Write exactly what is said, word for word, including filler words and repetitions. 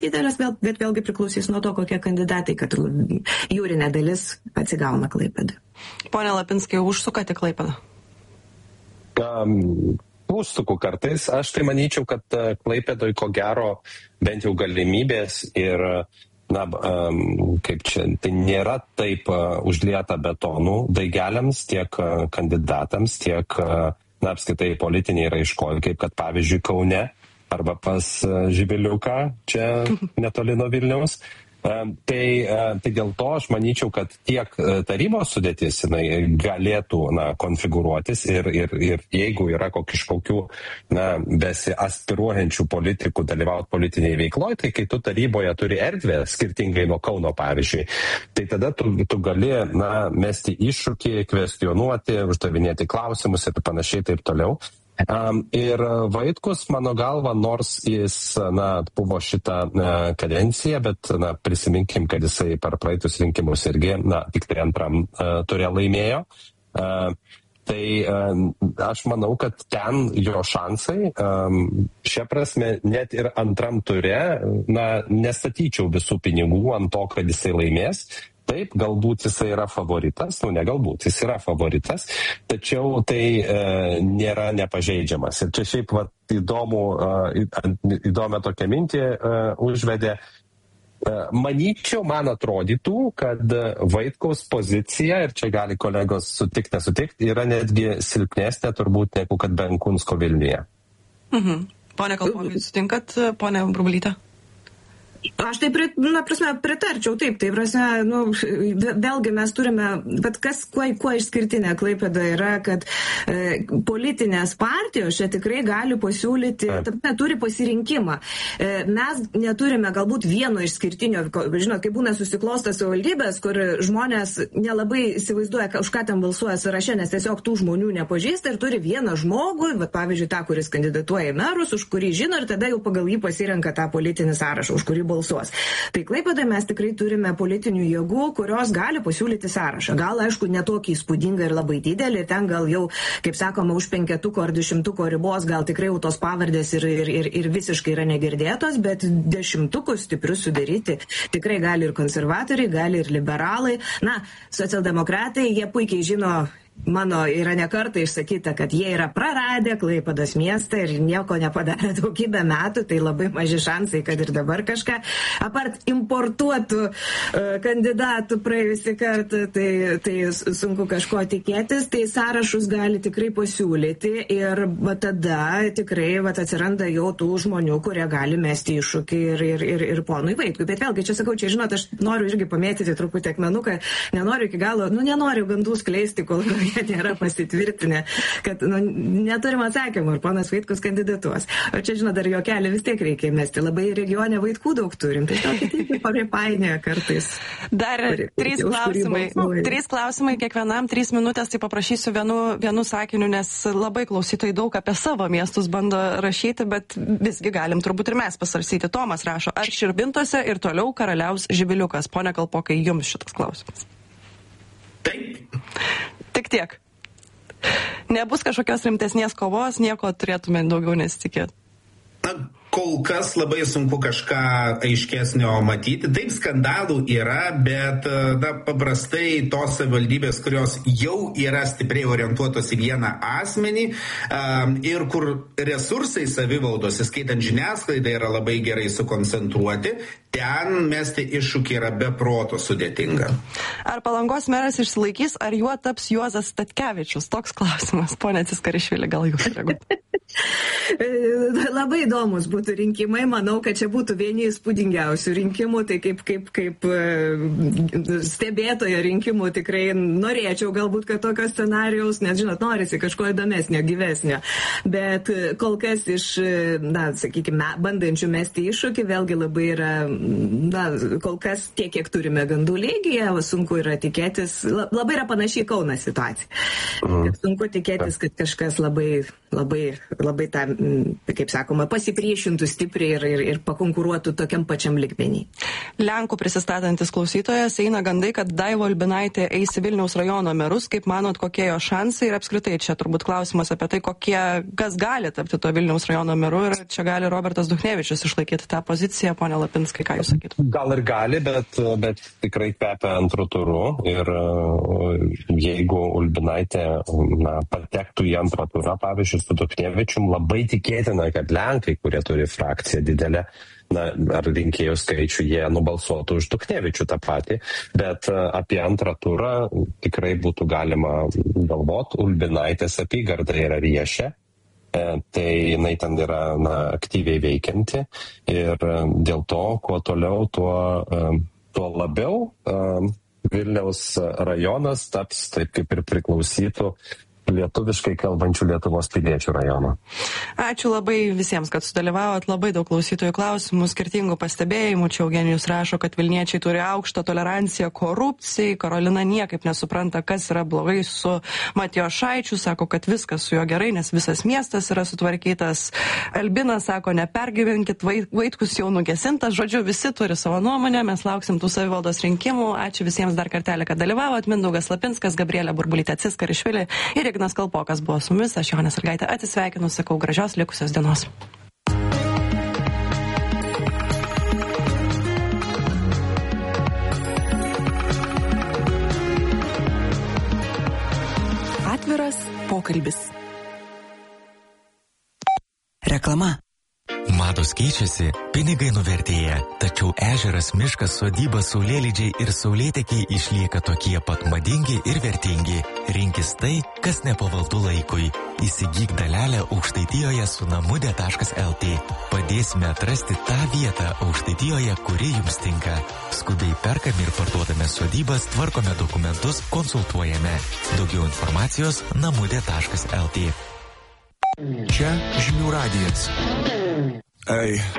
didelės, bet vėlgi priklausys nuo to, kokie kandidatai, kad jūrinė dalis atsigauna Klaipėdą. Pone Lapinskai, užsukate Klaipėdą? Um, užsuku kartais. Aš tai manyčiau, kad Klaipėdoj ko gero bent jau galimybės ir na, um, kaip čia, tai nėra taip uh, užlieta betonų daigeliams tiek uh, kandidatams, tiek uh, na, apskaitai politiniai raiškoj, kaip kad pavyzdžiui Kaune arba pas uh, Živiliuką čia netoli nuo Vilniaus. Uh, tai, uh, tai dėl to aš manyčiau, kad tiek uh, tarybos sudėtis jinai galėtų na, konfigūruotis ir, ir, ir jeigu yra kažkokių na, besiaspiruojančių politikų dalyvauti politiniai veikloj, tai kai tu taryboje turi erdvę, skirtingai nuo Kauno pavyzdžiui, tai tada tu, tu gali na, mesti iššūkį, kvestionuoti, uždavinėti klausimus ir panašiai taip toliau. Um, ir Vaitkus, mano galva, nors jis na, buvo šitą na, kadenciją, bet na, prisiminkim, kad jisai per praeitus rinkimus irgi na, tik tai antram uh, turė laimėjo. Uh, tai uh, aš manau, kad ten jo šansai, um, šia prasme, net ir antram turė, na, nestatyčiau visų pinigų ant to, kad jisai laimės. Taip, galbūt jisai yra favoritas, nu ne galbūt, jis yra favoritas, tačiau tai e, nėra nepažeidžiamas. Ir čia šiaip vat, įdomu, e, įdomią tokią mintį e, užvedė. E, manyčiau, man atrodytų, kad Vaitkaus pozicija, ir čia gali kolegos sutikti, nesutikti, yra netgi silpnesnė turbūt negu kad Benkunsko Vilniuje. Mhm. Pone Kalpokai, sutinkat, pone Brublyte? Aš tai, na, prasme, pritarčiau, taip, tai prasme, nu, vėlgi mes turime, bet kas, kuo, kuo išskirtinė Klaipėda yra, kad e, politinės partijos čia tikrai gali pasiūlyti, ta, turi pasirinkimą. E, mes neturime galbūt vieno išskirtinio, žinot, kai būna susiklostas savivaldybės, kur žmonės nelabai įsivaizduoja, už ką ten balsuoja sąraše, nes tiesiog tų žmonių nepažįsta ir turi vieną žmogų, bet pavyzdžiui, tą, kuris kandidatuoja į merus, už kurį žino ir tada jau pagal jį pasirenka tą politinį sąrašą, už kurį balsuos. Tai Klaipėdoje mes tikrai turime politinių jėgų, kurios gali pasiūlyti sąrašą. Gal, aišku, netokį įspūdingą ir labai didelį, ir ten gal jau, kaip sakoma, už penketuko ar dešimtuko ribos gal tikrai jau tos pavardės ir, ir, ir, ir visiškai yra negirdėtos, bet dešimtukus stiprius sudaryti tikrai gali ir konservatoriai, gali ir liberalai. Na, socialdemokratai, jie puikiai žino, mano yra nekartą išsakyta, kad jie yra praradę Klaipėdos miestą ir nieko nepadarė daugybę metų, tai labai maži šansai, kad ir dabar kažką, apart importuotų uh, kandidatų praėjusį kartą, tai, tai sunku kažko tikėtis, tai sąrašus gali tikrai pasiūlyti ir va, tada tikrai va, atsiranda jau tų žmonių, kurie gali mesti iššūkį ir, ir, ir, ir ponui Vaitkui. Bet vėlgi, čia sakau, čia žinot, aš noriu irgi pamėtyti truputį akmenuką, nenoriu iki galo, nu nenoriu gandų skleisti, kol jie nėra pasitvirtinę, kad nu, neturim atsakymų, ir ponas Vaitkus kandidatuos. O čia, žinot, dar jokelį vis tiek reikia mesti. Labai regione Vaitkų daug turim, tai tokį taip papripainėja kartais. Dar Kuri, trys klausimai. Trys klausimai kiekvienam, trys minutės, tai paprašysiu vienu, vienu sakiniu, nes labai klausytojai daug apie savo miestus bando rašyti, bet visgi galim turbūt ir mes pasvarsyti. Tomas rašo, ar Širvintose ir toliau karaliaus Živiliukas? Pone Kalpokai, jums šitas klausimas. Taip. Tik tiek. Nebus kažkokios rimtesnės kovos, nieko turėtume daugiau nesitikėti. Na, kol kas labai sunku kažką aiškesnio matyti. Taip, skandalų yra, bet na, paprastai tos savivaldybės, kurios jau yra stipriai orientuotos į vieną asmenį um, ir kur resursai savivaldos, įskaitant žiniasklaidą, yra labai gerai sukoncentruoti, ten mesti iššūkį yra be proto sudėtinga. Ar Palangos meras išsilaikys, ar juo taps Juozas Statkevičius? Toks klausimas. Pone Ciskarišvili, gal jūs reaguote? Labai įdomus būtų rinkimai, manau, kad čia būtų vieni įspūdingiausių rinkimų, tai kaip, kaip, kaip stebėtojo rinkimų tikrai norėčiau galbūt, kad tokio scenarijaus, nes, žinot, norisi kažko įdomesnio, gyvesnio, bet kol kas iš, na, sakykime, bandančių mesti iššūkį, vėlgi labai yra, na, kol kas tiek, kiek turime gandų lygyje, sunku yra tikėtis, labai yra panašiai Kauno situacija. Sunku tikėtis, kad kažkas labai, labai, labai tą, kaip sakoma, pasipriešintų pasitvirtintų stipriai ir, ir, ir pakonkuruotų tokiam pačiam lygmenį. Lenkų prisistatantis klausytojas, eina gandai, kad Daiva Ulbinaitė eis į Vilniaus rajono merus. Kaip manot, kokie jo šansai ir apskritai čia turbūt klausimas apie tai, kokie, kas gali tapti to Vilniaus rajono meru ir čia gali Robertas Duchnevičius išlaikyti tą poziciją. Pone Lapinskai, ką jūs sakytumėte? Gal ir gali, bet, bet tikrai kvepia antru turu ir jeigu Ulbinaitė na, patektų į antrą turą, pavyzdžiui, su Duchnevičium, labai tikėtina, kad Lenkai, kurie turi frakciją didelę, na, ar rinkėjų skaičių, jie nubalsuotų už Duchnevičių tą patį, bet apie antrą turą tikrai būtų galima galvoti. Ulbinaitės apygarda yra Riešė, e, tai jinai ten yra na, aktyviai veikianti ir dėl to, kuo toliau, tuo, tuo labiau e, Vilniaus rajonas taps taip, kaip ir priklausytų lietuviškai kalbančių Lietuvos piliečių rajono. Ačiū labai visiems, kad sudalyvavot. Labai daug klausytojų klausimų, skirtingų pastebėjimų. Čia Eugenijus rašo, kad Vilniečiai turi aukštą toleranciją korupcijai. Karolina niekaip nesupranta, kas yra blogai su Matijošaičiu. Sako, kad viskas su juo gerai, nes visas miestas yra sutvarkytas. Albinas sako, nepergyvenkit, Vaitkus jau nugesintas. Žodžiu, visi turi savo nuomonę. Mes lauksim tų savivaldos rinkimų. Ačiū visiems dar kartelį, kad dalyvavot. Mindaugas Lapinskas, Gabrielė Burbulytė Ciskarišvili ir Ignas Kalpokas buvo su mumis, aš Jonė Sąlygaitė atsisveikinu, sakau gražios likusios dienos. Atviras pokalbis. Reklama. Mados keičiasi, pinigai nuvertėja, tačiau ežeras, miškas, sodyba, saulėlydžiai ir saulėtekiai išlieka tokie pat madingi ir vertingi. Rinkis tai, kas nepavaldu laikui. Įsigyk dalelę Aukštaitijoje su namude taškas lt. Padėsime atrasti tą vietą Aukštaitijoje, kuri jums tinka. Skubiai perkame ir parduodame sodybas, tvarkome dokumentus, konsultuojame. Daugiau informacijos namude taškas lt. Čia Žinių radijas. Ei,